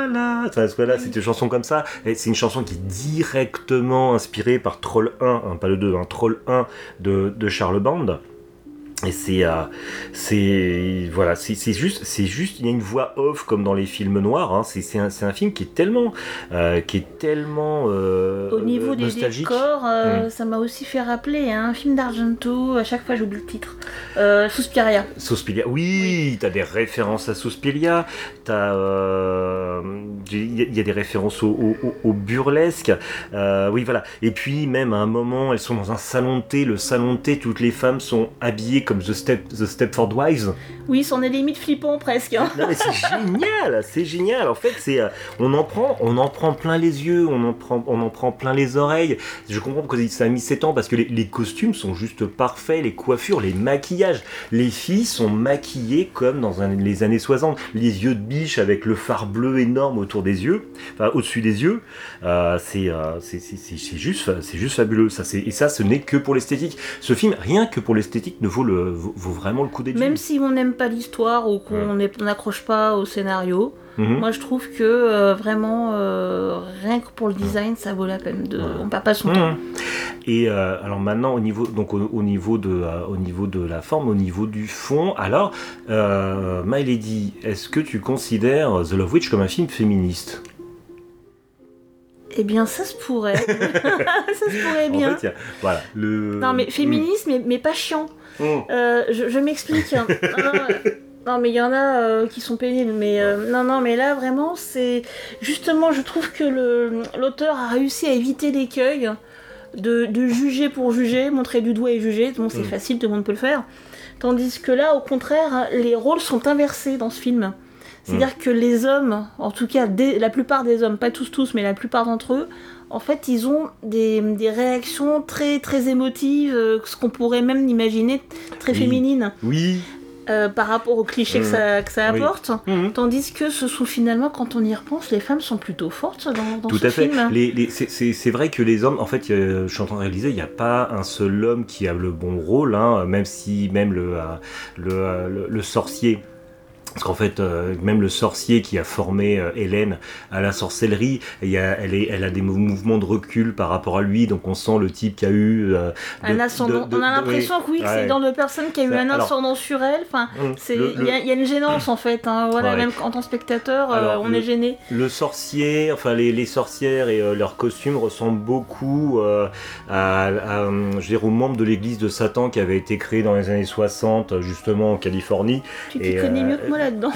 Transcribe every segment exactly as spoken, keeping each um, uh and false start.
la. Enfin, voilà, c'est une chanson comme ça. Et c'est une chanson qui est directement inspirée par Troll un, hein, pas le deux, hein, Troll un de, de Charles Band. Et c'est, euh, c'est, voilà, c'est, c'est juste, c'est juste, il y a une voix off comme dans les films noirs. Hein, c'est, c'est un, c'est un film qui est tellement, euh, qui est tellement euh, au niveau des nostalgique. décors, euh, mmh. ça m'a aussi fait rappeler hein, un film d'Argento. À chaque fois, j'oublie le titre. Euh, Suspiria. Suspiria, oui, oui. T'as des références à Suspiria. T'as, il euh, y, y a des références au, au, au burlesque. Euh, oui, voilà. Et puis même à un moment, elles sont dans un salon de thé. Le salon de thé, toutes les femmes sont habillées comme The, Step, The Stepford Wives. Oui, c'en est limite flippant presque. Hein. Non mais c'est génial, c'est génial. En fait, c'est, on en prend, on en prend plein les yeux, on en prend, on en prend plein les oreilles. Je comprends que ça a mis sept ans parce que les, les costumes sont juste parfaits, les coiffures, les maquillages. Les filles sont maquillées comme dans un, les années soixante. Les yeux de biche avec le fard bleu énorme autour des yeux, enfin au-dessus des yeux. Euh, c'est, euh, c'est, c'est, c'est, c'est juste, c'est juste fabuleux. Ça, c'est, et ça, ce n'est que pour l'esthétique. Ce film, rien que pour l'esthétique, ne vaut le Vaut, vaut vraiment le coup d'être Même vu. si on n'aime pas l'histoire ou qu'on ouais. n'accroche pas au scénario, mm-hmm. moi je trouve que euh, vraiment euh, rien que pour le design ça vaut la peine de... ouais. on perd pas son mm-hmm. temps. Et euh, alors maintenant au niveau donc au, au niveau de euh, au niveau de la forme, au niveau du fond, alors euh, My Lady, est-ce que tu considères The Love Witch comme un film féministe? Eh bien, ça se pourrait. ça se pourrait bien. En fait, y a, voilà, le... Non, mais féministe, mm. mais, mais pas chiant. Mm. Euh, je, je m'explique. Hein. non, non, mais il y en a euh, qui sont pénibles. Mais euh, non, non, mais là, vraiment, c'est... Justement, je trouve que le, l'auteur a réussi à éviter l'écueil de, de juger pour juger, montrer du doigt et juger. Bon, c'est mm. facile, tout le monde peut le faire. Tandis que là, au contraire, les rôles sont inversés dans ce film. C'est-à-dire mmh. que les hommes, en tout cas des, la plupart des hommes, pas tous tous, mais la plupart d'entre eux, en fait, ils ont des, des réactions très, très émotives, euh, ce qu'on pourrait même imaginer très oui. féminines. Oui. Euh, par rapport aux clichés mmh. que ça, que ça apporte. Oui. Mmh. Tandis que ce sont finalement, quand on y repense, les femmes sont plutôt fortes dans, dans Tout ce à fait. film. Les, les, c'est, c'est, c'est vrai que les hommes, en fait, euh, je suis en train de réaliser, il n'y a pas un seul homme qui a le bon rôle, hein, même si même le, euh, le, euh, le, le sorcier... Parce qu'en fait, euh, même le sorcier qui a formé euh, Hélène à la sorcellerie, y a, elle, est, elle a des mouvements de recul par rapport à lui, donc on sent le type qui a eu... Euh, de, un ascendant. De, de, on a l'impression oui, que oui, que ouais. c'est dans de personnes qui a eu un alors, ascendant sur elle. Enfin, il y, y a une gênance en fait. Hein, voilà, ouais. Même en tant que spectateur, alors, euh, on le, est gêné. Le sorcier, enfin les, les sorcières et euh, leurs costumes ressemblent beaucoup euh, à, à, je veux dire, aux membres de l'église de Satan qui avait été créée dans les années soixante, justement en Californie. Tu t'y connais euh, mieux que moi là-dedans.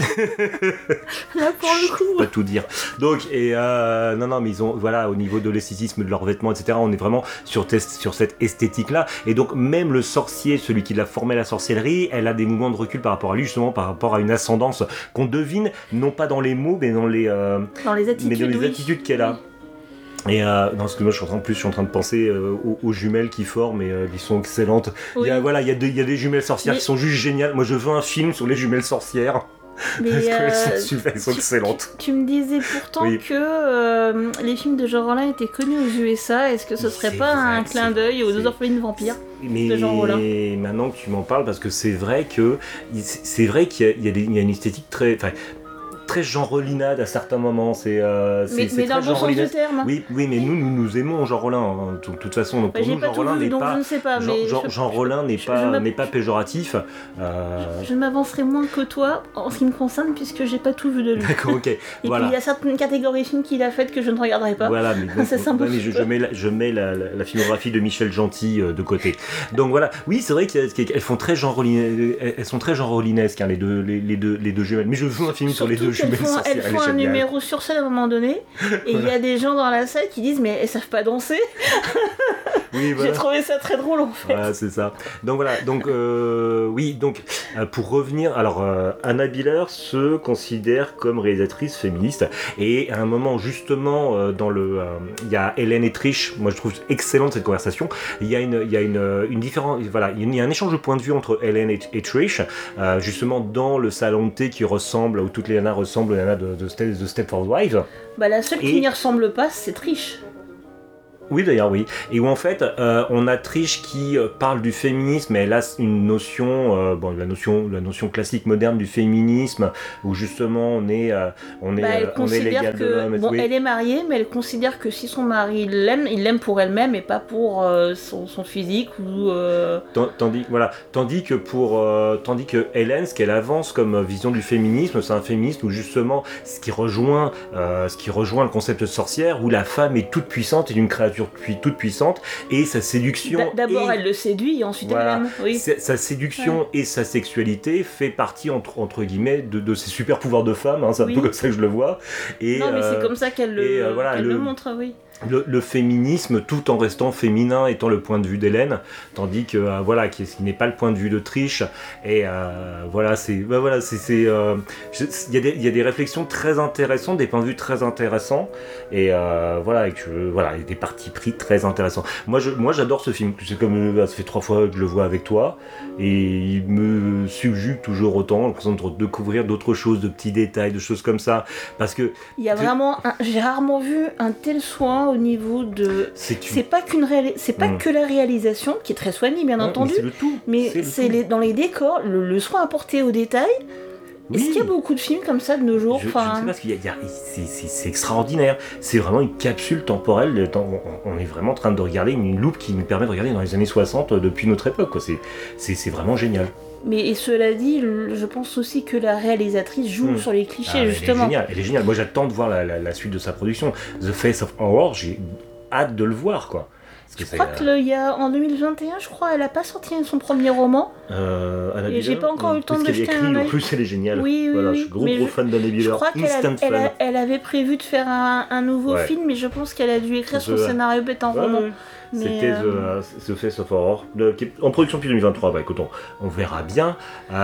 Là pour le coup. Pas tout dire. Donc et euh, non non mais ils ont voilà au niveau de l'esthétisme de leurs vêtements et cetera. On est vraiment sur test, sur cette esthétique là. Et donc même le sorcier, celui qui l'a formé à la sorcellerie, elle a des mouvements de recul par rapport à lui justement par rapport à une ascendance qu'on devine non pas dans les mots mais dans les euh, dans les attitudes, mais dans les oui. attitudes qu'elle a. Et euh, non, parce que moi je suis en train, en plus, je suis en train de penser euh, aux, aux jumelles qui forment et euh, qui sont excellentes. Oui. Il y a voilà, il y a de, il y a des jumelles sorcières mais... qui sont juste géniales. Moi je veux un film sur les jumelles sorcières. Mais Parce euh, qu'elles sont super, elles sont tu, excellentes. Tu, tu me disais pourtant oui. que euh, les films de Jean Rollin étaient connus aux U S A. Est-ce que ce serait c'est pas vrai, un clin d'œil aux deux orphelines vampires mais de Jean Rollin? Mais maintenant que tu m'en parles, parce que c'est vrai que c'est vrai qu'il y a, il y a, des, il y a une esthétique très. Très Jean Rollinade à certains moments, c'est, euh, c'est, mais, c'est mais très dans le bon sens du terme. Oui, oui, mais nous, nous, nous aimons Jean Rollin, hein, de toute façon. Donc bah, pour j'ai nous, pas Jean tout Rollin vu, n'est donc pas. je ne sais pas. Jean, mais Jean, je, Jean Rollin n'est je, pas, je n'est pas péjoratif. Euh... Je, je m'avancerai moins que toi en ce qui me concerne, puisque j'ai pas tout vu de lui. D'accord, ok. Et voilà. puis il y a certaines catégories de films qu'il a faites que je ne regarderai pas. Voilà, mais, donc, c'est ouais, mais je, je mets, la, je mets la, la, la filmographie de Michel Gentil euh, de côté. Donc voilà, oui, c'est vrai qu'elles font très Jean Rollinesques, elles sont très Jean Rollinesques, hein, les deux, les, les deux, les deux jumelles. Mais je veux un film Surtout sur les deux jumelles font, sorcières. Elles font un numéro sur scène à un moment donné, et il voilà. y a des gens dans la salle qui disent mais elles savent pas danser. Oui, voilà. J'ai trouvé ça très drôle en fait. Voilà, c'est ça. Donc voilà, donc euh, oui, donc euh, pour revenir, alors euh, Anna Biller se considère comme réalisatrice féministe et à un moment justement euh, dans le, il euh, y a Hélène et Trish, moi je trouve excellente cette conversation. Il y a une, il y a une, une différence, voilà, il y a un échange de points de vue entre Hélène et, et Trish, euh, justement dans le salon de thé qui ressemble où toutes les nanas ressemblent aux nanas de, de, de, de Stepford Wives. Bah la seule et... qui n'y ressemble pas, c'est Trish. Oui, d'ailleurs, oui. Et où en fait, euh, on a Trish qui euh, parle du féminisme, mais elle a une notion, euh, bon, la notion, la notion classique moderne du féminisme, où justement on est, euh, on est, bah, elle euh, on est l'égal que, de l'homme. Bon, oui. elle est mariée, mais elle considère que si son mari l'aime, il l'aime pour elle-même et pas pour euh, son, son physique ou. Euh... Tandis, voilà, tandis que pour, euh, tandis que Hélène, ce qu'elle avance comme vision du féminisme, c'est un féminisme où justement, ce qui rejoint, euh, ce qui rejoint le concept de sorcière, où la femme est toute puissante et d'une créature toute puissante et sa séduction. D'abord et... elle le séduit et ensuite voilà, elle l'aime. Oui. Sa séduction ouais. et sa sexualité fait partie entre, entre guillemets de, de ses super pouvoirs de femme, hein, c'est un oui. peu comme ça que je le vois. Et, non mais euh, c'est comme ça qu'elle le, euh, voilà, qu'elle le... le montre, oui. Le, le féminisme tout en restant féminin étant le point de vue d'Hélène, tandis que euh, voilà qui, qui n'est pas le point de vue de Trish et euh, voilà c'est bah, voilà c'est il euh, y a des il y a des réflexions très intéressantes, des points de vue très intéressants et euh, voilà et que je, voilà des partis pris très intéressants. Moi je moi j'adore ce film, c'est comme ça fait trois fois que je le vois avec toi et il me subjugue toujours autant, j'ai l'impression de découvrir d'autres choses, de petits détails, de choses comme ça parce que il y a de... vraiment un... j'ai rarement vu un tel soin au niveau de c'est, une... c'est pas qu'une réali... c'est pas mmh. que la réalisation qui est très soignée bien mmh, entendu mais c'est le tout mais c'est, c'est les... dans les décors le, le soin apporté aux détails. Oui. Est-ce qu'il y a beaucoup de films comme ça de nos jours? Je, enfin... je ne sais pas, parce qu'il y a, il y a, c'est, c'est, c'est extraordinaire. C'est vraiment une capsule temporelle. On, on est vraiment en train de regarder une loupe qui nous permet de regarder dans les années soixante depuis notre époque, quoi. C'est, c'est, c'est vraiment génial. Mais et cela dit, je pense aussi que la réalisatrice joue mmh. sur les clichés, ah, justement. Elle est géniale, elle est géniale. Moi, j'attends de voir la, la, la suite de sa production. The Face of Horror, j'ai hâte de le voir, quoi. Je crois qu'il euh... y a en deux mille vingt et un, je crois, elle a pas sorti son premier roman. Euh, Anna et j'ai pas encore eu le temps de jeter un œil. En plus, elle est géniale. Oui, oui, voilà, oui. Je suis gros mais gros je, fan d'Anna Biller. Je crois qu'elle a, elle a, elle avait prévu de faire un, un nouveau ouais. film, mais je pense qu'elle a dû écrire son euh... scénario en ouais, roman. Ouais. Mais C'était euh... The, The Face of Horror, de, qui est en production depuis deux mille vingt-trois. Bah écoute, on, on verra bien.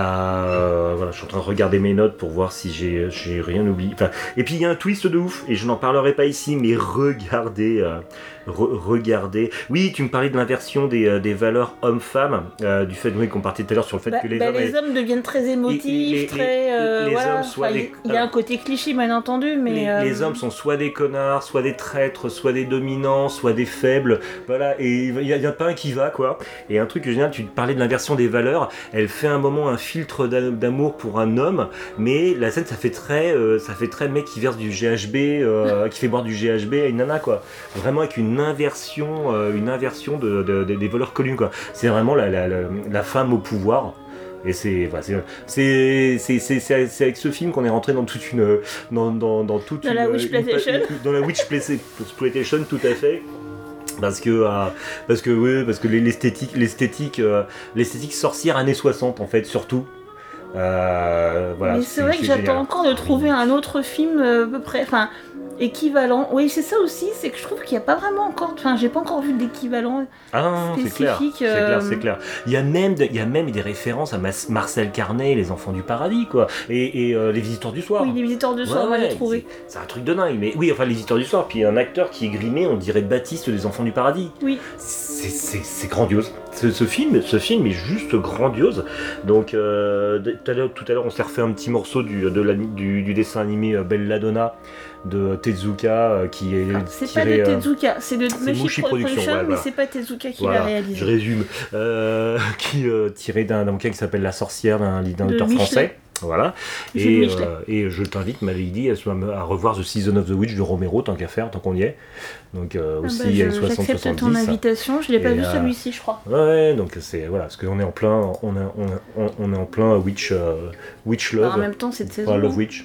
Euh, voilà, je suis en train de regarder mes notes pour voir si j'ai, j'ai rien oublié. Enfin, et puis il y a un twist de ouf, et je n'en parlerai pas ici, mais regardez, euh, re, regardez. Oui, tu me parlais de l'inversion des, euh, des valeurs hommes-femmes, euh, du fait oui, qu'on partait tout à l'heure sur le fait bah, que les bah, hommes... Les hommes deviennent très émotifs, les, les, très... Euh, les voilà. hommes soit enfin, des... Il y a un côté cliché, bien entendu, mais... Les, euh... les hommes sont soit des connards, soit des traîtres, soit des dominants, soit des faibles, voilà, et il n'y a, a pas un qui va, quoi. Et un truc génial, tu parlais de l'inversion des valeurs, elle fait un moment un filtre d'amour pour un homme, mais la scène, ça fait très, euh, ça fait très mec qui verse du G H B, euh, qui fait boire du G H B à une nana, quoi. Vraiment avec une inversion, euh, une inversion de, de, de, des valeurs connues, quoi. C'est vraiment la, la, la, la femme au pouvoir. Et c'est, enfin, c'est, c'est, c'est, c'est, c'est, c'est avec ce film qu'on est rentré dans toute une, dans, dans, dans toute dans une, la Witchploitation, dans la Witchploitation, tout à fait. Parce que, euh, parce que, oui, parce que l'esthétique, l'esthétique, euh, l'esthétique sorcière années soixante en fait, surtout. Euh, voilà, mais c'est, c'est vrai que j'attends encore de trouver un autre film euh, à peu près, enfin, équivalent. Oui, c'est ça aussi, c'est que je trouve qu'il n'y a pas vraiment encore, enfin, j'ai pas encore vu d'équivalent. Ah non, c'est clair, euh... c'est clair, c'est clair. Il y a même, il y a même des références à Marcel Carnet, les Enfants du Paradis, quoi, et, et euh, les Visiteurs du Soir. Oui, les Visiteurs du Soir, ouais, on va les trouver. C'est, c'est un truc de dingue, mais oui, enfin, les Visiteurs du Soir, puis un acteur qui est grimé, on dirait Baptiste des Enfants du Paradis. Oui. C'est, c'est, c'est grandiose. Ce, ce film, ce film est juste grandiose. Donc, euh, tout à l'heure, tout à l'heure, on s'est refait un petit morceau du, de la, du, du dessin animé Belladonna de Tezuka euh, qui est ah, c'est tiré, pas de Tezuka, c'est de Mushi Production, Production ouais, mais voilà. C'est pas Tezuka qui voilà, l'a réalisé. Je résume, euh, qui euh, tiré d'un, d'un bouquin qui s'appelle La Sorcière d'un, d'un auteur Michelet. Français. Voilà. Et, euh, et je t'invite, m'avait dit, à revoir The Season of the Witch de Romero, tant qu'à faire, tant qu'on y est. Donc euh, ah aussi, bah, il y a une je, soixante soixante-dix. J'accepte ton invitation, je l'ai pas et vu euh, celui-ci, je crois. Ouais, donc c'est voilà, parce qu'on est en plein, on, a, on, a, on est en plein Witch, euh, Witch Love. Bah, en même temps, cette saison. Enfin, Love Witch.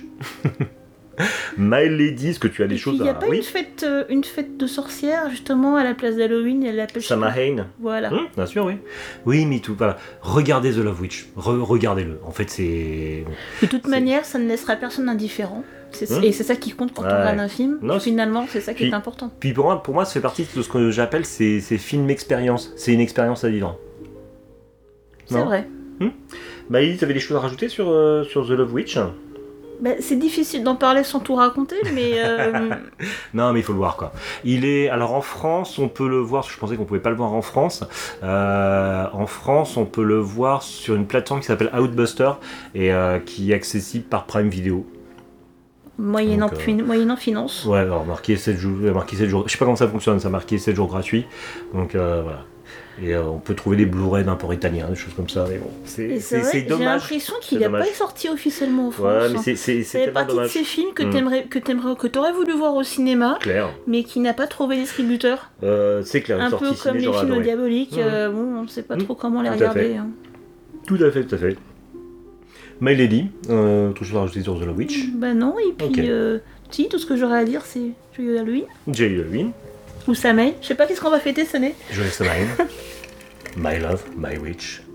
My Lady, est-ce que tu as des et choses à... Il n'y a à... pas oui une, fête, euh, une fête de sorcières, justement, à la place d'Halloween, elle l'appelle... Samhain. Voilà. Hum, bien sûr, oui. Oui, mais tout, voilà. Regardez The Love Witch. Re- regardez-le. En fait, c'est... De toute c'est... manière, ça ne laissera personne indifférent. C'est... Hum. Et c'est ça qui compte quand ouais. on regarde un film. Non, finalement, c'est ça qui puis, est important. Puis pour moi, pour moi, ça fait partie de ce que j'appelle ces, ces films expérience. C'est une expérience à vivre. C'est non vrai. Hum. Maïli, tu avais des choses à rajouter sur, euh, sur The Love Witch ? Bah, c'est difficile d'en parler sans tout raconter, mais... Euh... non, mais il faut le voir, quoi. Il est... Alors, en France, on peut le voir... Je pensais qu'on pouvait pas le voir en France. Euh, en France, on peut le voir sur une plateforme qui s'appelle Outbuster et euh, qui est accessible par Prime Video. Moyennant, Donc, euh, fin- moyennant finance. Ouais, alors marqué sept jours, euh, marqué sept jours, je sais pas comment ça fonctionne, ça marqué sept jours gratuits, donc euh, voilà. Et euh, on peut trouver des Blu-ray d'import italien, des choses comme ça, mais bon, c'est, Et c'est, c'est c'est vrai, j'ai dommage. l'impression qu'il C'est n'a pas dommage. sorti officiellement en France. Ouais, mais hein. c'est, c'est, c'est C'est tellement partie dommage. de ces films que Mm. t'aimerais, que t'aimerais, que t'aurais voulu voir au cinéma, Clair. mais qui n'a pas trouvé distributeur. Euh, c'est clair, une Un sortie peu ciné, comme les j'aurais films adoré. diaboliques, Mhm. euh, bon, on sait pas Mhm. trop comment les Tout à regarder. fait. hein. Tout à fait, tout à fait. My Lady, euh, autre chose à rajouter sur The Witch. Bah non, et puis, Ok. euh, si, tout ce que j'aurais à dire, c'est Joyeux Halloween. Joyeux Halloween, Ou Samhain. Je sais pas qu'est-ce qu'on va fêter cette année. Joyeux Samhain, My Love, My Witch.